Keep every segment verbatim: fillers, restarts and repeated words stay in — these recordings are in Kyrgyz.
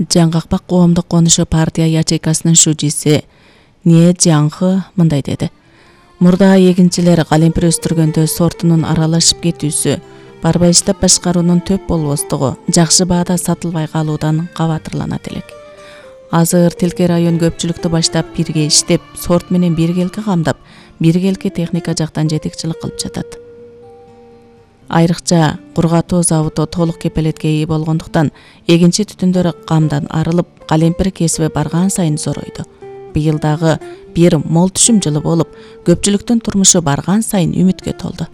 Жаңгакбак коомдук конушу партия ячейкасынын шужиси Не Жаңхы мындай деди. Мурда эгинчилер калемпир өстүргөндө сортунун аралашып кетүүсү, барбай иштеп башкаруунун төп болбостугу жакшы баада сатылбай калуудан кабатырланат элек. Азыр тилке район көпчүлүктү баштап бирге иштеп, сорт менен биргелки камдап, биргелки техника жактан жетекчилик кылып жатат. Айрыкча кургатуу заводу толук кепелетке ээ болгондуктан эгинчи түтүндөр камдан арылып, калемпир кесиби барган сайын зоройду. Быйыл дагы бир мол түшүм жылы болуп, көпчүлүктүн турмушу барган сайын үмүткө толду.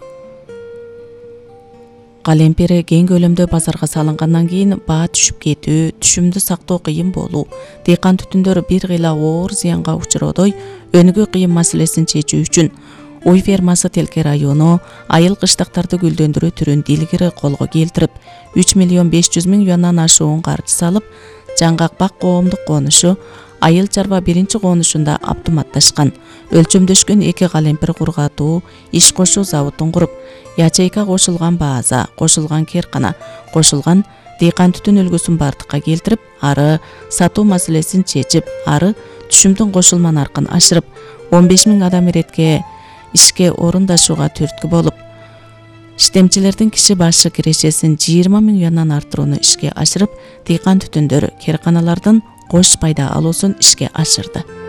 Калемпир кең көлөмдө базарга салынгандан кийин баа түшүп кетүү, түшүмдү сактоо кыйын болуу, дыйкан түтүндөр бир кыйла оор зыянга учуродой өнүгүү кыйын маселесин чечүү үчүн Уй фермасы Телке району айыл кыштактарды гүлдөндүрүү түрүн дилгири колго келтирип, үч миллион беш жүз миң юандан ашуун каржы салып, Жаңгакбак коомдук конушу айыл чарба биринчи конушунда автоматташкан, өлчөмдөшкөн эки калемпир кургатуу, иш кошуу заводун куруп, ячейка кошулган база, кошулган керкана, кошулган дыйкан түтүн үлгүсүн бардыкка келтирип, ары сатуу маселесин чечип, ары түшүмдүн кошулма наркын ашырып, он беш миң адам иретке ишке орундашууга түрткү болуп, иштемчилердин киши башы кирешесин жыйырма миң юандан арттырууну ишке ашырып, дыйкан түтүндөр керканалардын кош пайда алуусун ишке ашырды.